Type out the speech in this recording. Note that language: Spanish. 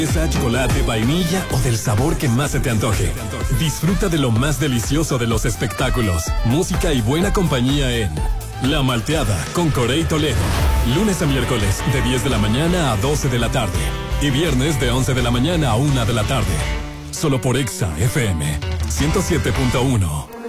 chocolate, vainilla o del sabor que más se te antoje. Disfruta de lo más delicioso de los espectáculos, música y buena compañía en La Malteada con Corey Toledo. Lunes a miércoles de 10 de la mañana a 12 de la tarde. Y viernes de 11 de la mañana a 1 de la tarde. Solo por Exa FM 107.1.